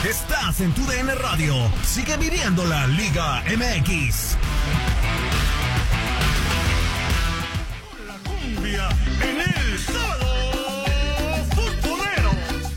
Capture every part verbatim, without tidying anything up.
Estás en tu D N Radio. Sigue viviendo la Liga M X. La cumbia en el sábado futbolero.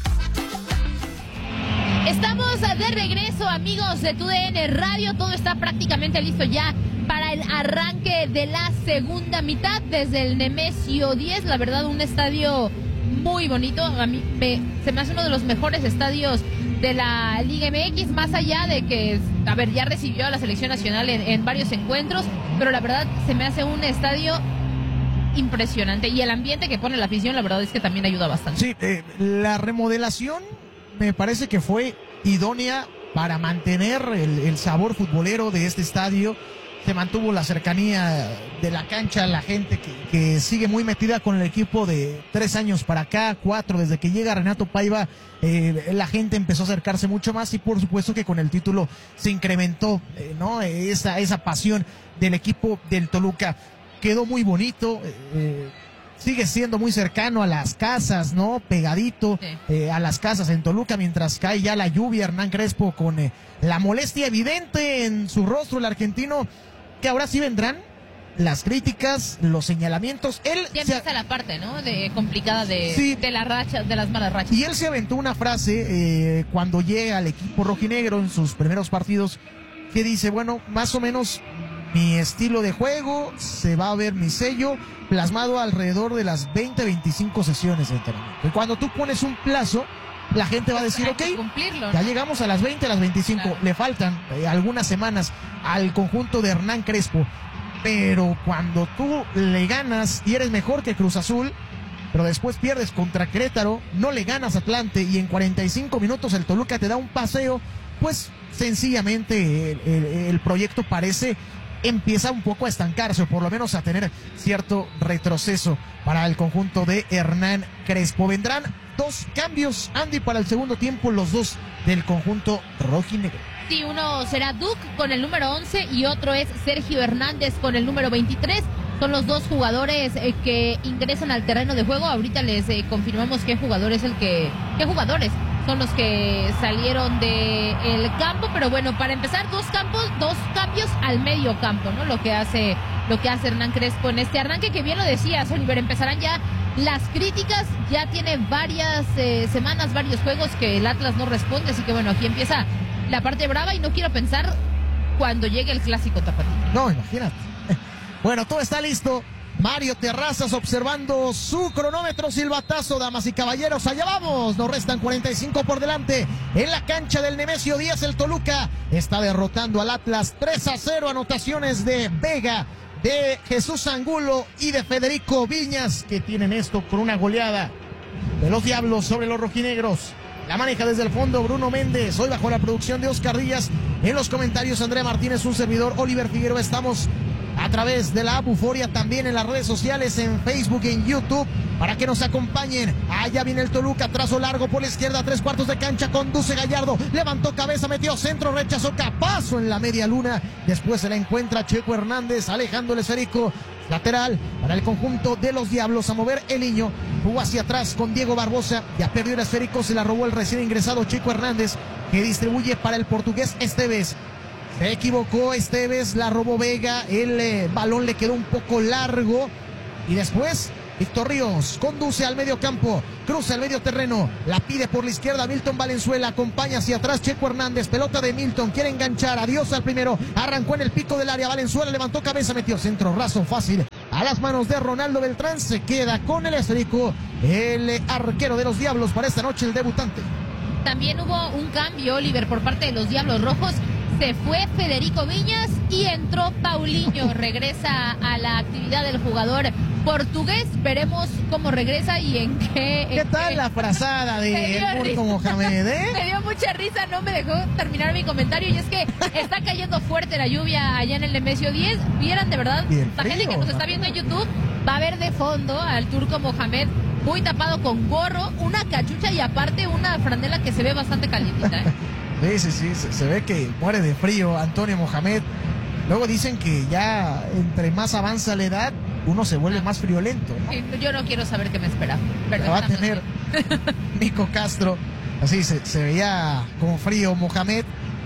Estamos de regreso, amigos de tu D N Radio. Todo está prácticamente listo ya para el arranque de la segunda mitad desde el Nemesio diez. La verdad, un estadio muy bonito. A mí me, se me hace uno de los mejores estadios de la Liga M X, más allá de que, a ver, ya recibió a la selección nacional en, en varios encuentros, pero la verdad se me hace un estadio impresionante, y el ambiente que pone la afición, la verdad es que también ayuda bastante. Sí, eh, la remodelación me parece que fue idónea para mantener el, el sabor futbolero de este estadio. Se mantuvo la cercanía de la cancha, la gente que, que sigue muy metida con el equipo de tres años para acá, cuatro, desde que llega Renato Paiva, eh, la gente empezó a acercarse mucho más, y por supuesto que con el título se incrementó, eh, ¿no? Esa, esa pasión del equipo del Toluca. Quedó muy bonito, eh, sigue siendo muy cercano a las casas, ¿no? Pegadito, sí. eh, a las casas en Toluca, mientras cae ya la lluvia. Hernán Crespo con eh, la molestia evidente en su rostro, el argentino, que ahora sí vendrán las críticas, los señalamientos. Él ya empieza se... la parte, ¿no? De complicada de, sí. de la racha, de las malas rachas. Y él se aventó una frase eh, cuando llega al equipo rojinegro en sus primeros partidos, que dice, bueno, más o menos mi estilo de juego, se va a ver mi sello plasmado alrededor de las veinte, veinticinco sesiones de entrenamiento. Y cuando tú pones un plazo, la gente va a decir, ok, ya llegamos a las veinte, a las veinticinco, claro. Le faltan eh, algunas semanas al conjunto de Hernán Crespo, pero cuando tú le ganas y eres mejor que Cruz Azul, pero después pierdes contra Querétaro, no le ganas a Atlante, y en cuarenta y cinco minutos el Toluca te da un paseo, pues sencillamente el, el, el proyecto parece empieza un poco a estancarse, o por lo menos a tener cierto retroceso para el conjunto de Hernán Crespo. Vendrán dos cambios, Andy, para el segundo tiempo, los dos del conjunto rojinegro. Sí, uno será Duke con el número once y otro es Sergio Hernández con el número veintitrés. Son los dos jugadores eh, que ingresan al terreno de juego. Ahorita les eh, confirmamos qué jugador es el que, qué jugadores son los que salieron de el campo, pero bueno, para empezar, dos campos, dos cambios al medio campo, ¿no? Lo que hace, lo que hace Hernán Crespo en este arranque, que bien lo decías, Oliver, empezarán ya las críticas, ya tiene varias eh, semanas, varios juegos que el Atlas no responde, así que bueno, aquí empieza la parte brava, y no quiero pensar cuando llegue el clásico tapatío. No, imagínate. Bueno, todo está listo. Mario Terrazas observando su cronómetro, silbatazo, damas y caballeros, allá vamos, nos restan cuarenta y cinco por delante, en la cancha del Nemesio diez, el Toluca está derrotando al Atlas tres a cero, anotaciones de Vega, de Jesús Angulo y de Federico Viñas, que tienen esto con una goleada de los Diablos sobre los rojinegros. La maneja desde el fondo Bruno Méndez, hoy bajo la producción de Oscar Díaz, en los comentarios Andrea Martínez, un servidor Oliver Figueroa. Estamos a través de la app Euforia, también en las redes sociales, en Facebook y en YouTube, para que nos acompañen. Allá viene el Toluca, trazo largo por la izquierda, tres cuartos de cancha, conduce Gallardo, levantó cabeza, metió centro, rechazó Capazo en la media luna, después se la encuentra Checo Hernández, alejando el esférico, lateral para el conjunto de los Diablos, a mover el niño, jugó hacia atrás con Diego Barbosa, ya perdió el esférico, se la robó el recién ingresado Checo Hernández, que distribuye para el portugués Esteves. Se equivocó Esteves, la robó Vega, el eh, balón le quedó un poco largo, y después Víctor Ríos conduce al medio campo, cruza el medio terreno, la pide por la izquierda Milton Valenzuela, acompaña hacia atrás Checo Hernández, pelota de Milton, quiere enganchar, adiós al primero, arrancó en el pico del área, Valenzuela levantó cabeza, metió centro raso fácil a las manos de Ronaldo Beltrán, se queda con el esférico el eh, arquero de los Diablos para esta noche, el debutante. También hubo un cambio, Oliver, por parte de los Diablos Rojos. Se fue Federico Viñas y entró Paulinho. Regresa a la actividad del jugador portugués. Veremos cómo regresa y en qué... ¿Qué en tal qué... la frazada de Porto Mohamed, eh? Me dio mucha risa, no me dejó terminar mi comentario. Y es que está cayendo fuerte la lluvia allá en el Nemesio diez. Vieran, de verdad, bien la frío, gente que nos está viendo en YouTube va a ver de fondo al turco Mohamed muy tapado con gorro, una cachucha y aparte una franela que se ve bastante calientita, ¿eh? Sí, sí, sí, se, se ve que muere de frío Antonio Mohamed. Luego dicen que ya entre más avanza la edad, uno se vuelve más friolento, ¿no? Yo no quiero saber qué me espera. La va a tener Nico Castro. Así se, se veía como frío Mohamed.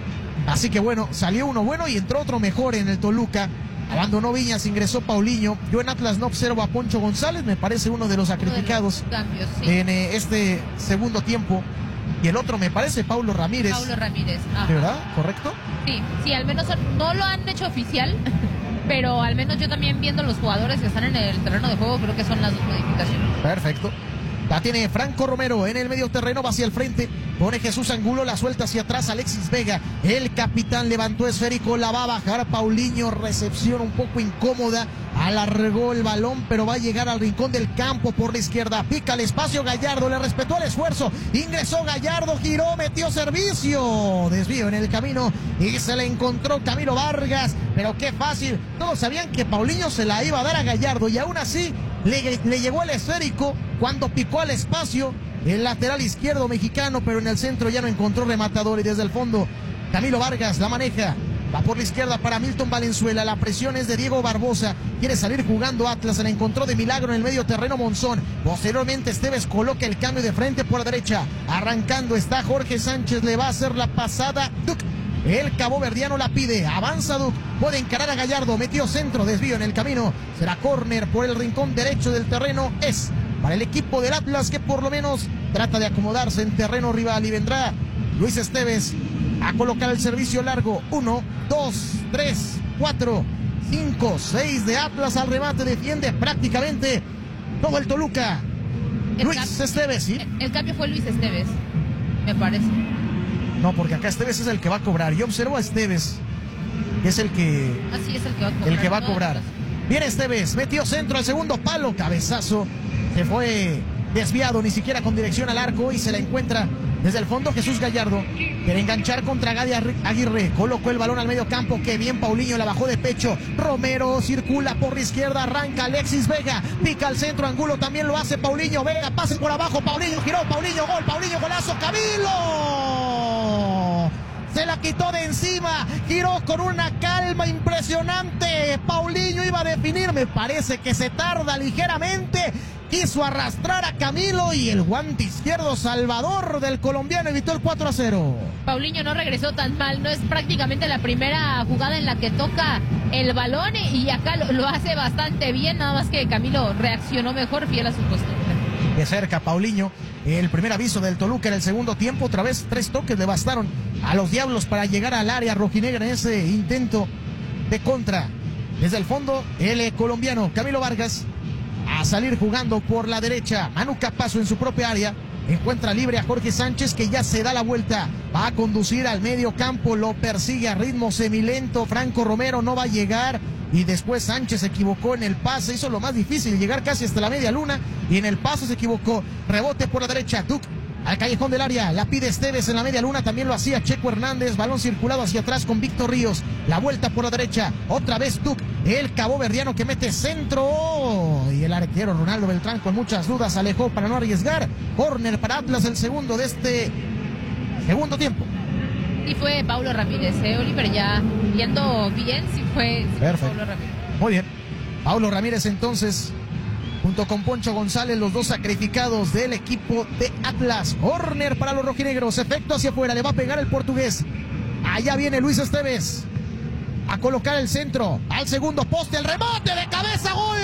Así que bueno, salió uno bueno y entró otro mejor en el Toluca. Abandonó Viñas, ingresó Paulinho. Yo en Atlas no observo a Poncho González, me parece uno de los sacrificados de los cambios, sí. en eh, este segundo tiempo. Y el otro me parece Paulo Ramírez. Paulo Ramírez, ajá. ¿De verdad? ¿Correcto? Sí, sí, al menos no lo han hecho oficial, pero al menos yo también viendo los jugadores que están en el terreno de juego, creo que son las dos modificaciones. Perfecto. La tiene Franco Romero en el medio terreno, va hacia el frente, pone Jesús Angulo, la suelta hacia atrás Alexis Vega, el capitán levantó esférico, la va a bajar Paulinho, recepción un poco incómoda, alargó el balón, pero va a llegar al rincón del campo por la izquierda, pica el espacio Gallardo, le respetó el esfuerzo, ingresó Gallardo, giró, metió servicio, desvío en el camino y se le encontró Camilo Vargas, pero qué fácil, todos sabían que Paulinho se la iba a dar a Gallardo y aún así le, le llegó el esférico cuando picó al espacio el lateral izquierdo mexicano, pero en el centro ya no encontró rematador y desde el fondo Camilo Vargas la maneja, va por la izquierda para Milton Valenzuela, la presión es de Diego Barbosa, quiere salir jugando Atlas, se la encontró de milagro en el medio terreno Monzón, posteriormente Esteves coloca el cambio de frente por la derecha, arrancando está Jorge Sánchez, le va a hacer la pasada Duc. El caboverdiano la pide, avanza Duc, puede encarar a Gallardo, metió centro, desvío en el camino, será córner por el rincón derecho del terreno, es para el equipo del Atlas que por lo menos trata de acomodarse en terreno rival y vendrá Luis Esteves a colocar el servicio largo, uno, dos, tres, cuatro, cinco, seis de Atlas al remate, defiende prácticamente todo el Toluca. El Luis cambio, Esteves, ¿sí? El, el cambio fue Luis Esteves, me parece. No, porque acá Esteves es el que va a cobrar. Yo observo a Esteves, que es el que... Así es el que va a cobrar. El que va a ¿no? cobrar. Viene Esteves, metió centro al segundo palo, cabezazo. Se fue desviado, ni siquiera con dirección al arco y se la encuentra desde el fondo Jesús Gallardo. Quiere enganchar contra Gadi Aguirre. Colocó el balón al medio campo. Que bien Paulinho, la bajó de pecho. Romero circula por la izquierda. Arranca Alexis Vega. Pica al centro. Angulo también lo hace. Paulinho Vega. Pase por abajo. Paulinho giró. Paulinho gol. Paulinho golazo. Camilo. Se la quitó de encima. Giró con una calma impresionante. Paulinho iba a definir. Me parece que se tarda ligeramente. Quiso arrastrar a Camilo y el guante izquierdo Salvador del colombiano evitó el cuatro a cero. Paulinho no regresó tan mal, no es prácticamente la primera jugada en la que toca el balón y acá lo, lo hace bastante bien, nada más que Camilo reaccionó mejor, fiel a su costumbre. De cerca Paulinho, el primer aviso del Toluca en el segundo tiempo, otra vez tres toques le bastaron a los Diablos para llegar al área rojinegra en ese intento de contra. Desde el fondo, el colombiano Camilo Vargas a salir jugando por la derecha. Manu Capazo en su propia área. Encuentra libre a Jorge Sánchez que ya se da la vuelta. Va a conducir al medio campo. Lo persigue a ritmo semilento. Franco Romero no va a llegar. Y después Sánchez se equivocó en el pase. Hizo lo más difícil, llegar casi hasta la media luna. Y en el pase se equivocó. Rebote por la derecha. Duc al callejón del área. La pide Esteves en la media luna. También lo hacía Checo Hernández. Balón circulado hacia atrás con Víctor Ríos. La vuelta por la derecha. Otra vez Duc. El caboverdiano que mete centro. Y el arquero Ronaldo Beltrán con muchas dudas alejó para no arriesgar. Córner para Atlas, el segundo de este segundo tiempo. Y fue Paulo Ramírez, ¿eh, Oliver? Ya viendo bien, sí fue, sí fue Paulo Ramírez. Muy bien. Paulo Ramírez entonces, junto con Poncho González, los dos sacrificados del equipo de Atlas. Córner para los rojinegros. Efecto hacia afuera. Le va a pegar el portugués. Allá viene Luis Esteves a colocar el centro al segundo poste, el remate de cabeza, gol.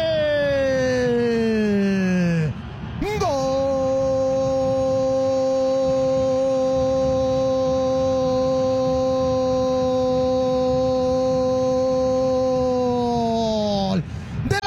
Gol del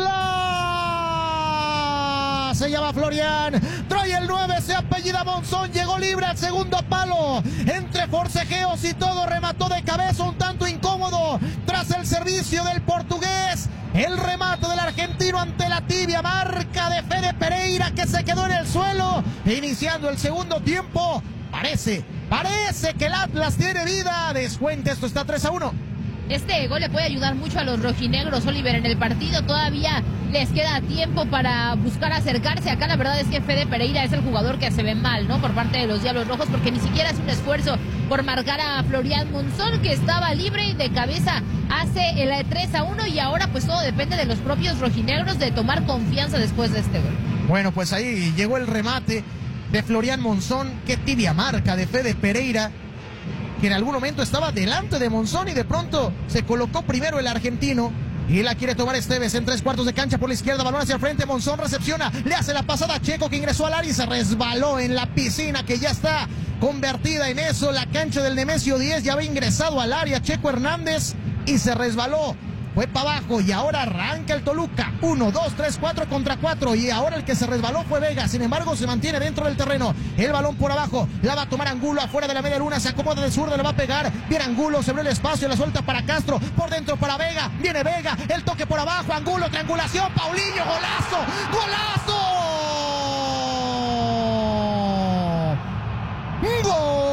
Atlas. Se llama Florian, trae el nueve, se apellida Monzón, llegó libre al segundo palo, entre forcejeos y todo remató de cabeza, un tanto incómodo tras el servicio del portugués. El remate del argentino ante la tibia, marca de Fede Pereira que se quedó en el suelo. Iniciando el segundo tiempo, parece, parece que el Atlas tiene vida. Descuente, esto está tres a uno. Este gol le puede ayudar mucho a los rojinegros, Oliver, en el partido. Todavía les queda tiempo para buscar acercarse. Acá la verdad es que Fede Pereira es el jugador que se ve mal, ¿no? Por parte de los Diablos Rojos, porque ni siquiera hace un esfuerzo por marcar a Florian Monzón, que estaba libre y de cabeza hace el tres a uno. Y ahora pues todo depende de los propios rojinegros de tomar confianza después de este gol. Bueno, pues ahí llegó el remate de Florian Monzón. Qué tibia marca de Fede Pereira, que en algún momento estaba delante de Monzón y de pronto se colocó primero el argentino. Y la quiere tomar Esteves en tres cuartos de cancha por la izquierda, balón hacia el frente, Monzón recepciona, le hace la pasada a Checo, que ingresó al área y se resbaló en la piscina que ya está convertida en eso. La cancha del Nemesio diez ya había ingresado al área Checo Hernández y se resbaló. Fue para abajo y ahora arranca el Toluca. Uno, dos, tres, cuatro contra cuatro. Y ahora el que se resbaló fue Vega. Sin embargo, se mantiene dentro del terreno. El balón por abajo. La va a tomar Angulo afuera de la media luna. Se acomoda del zurdo, le va a pegar. Viene Angulo, se abre el espacio, la suelta para Castro. Por dentro para Vega. Viene Vega. El toque por abajo. Angulo, triangulación. Paulinho, golazo. ¡Golazo! ¡Gol!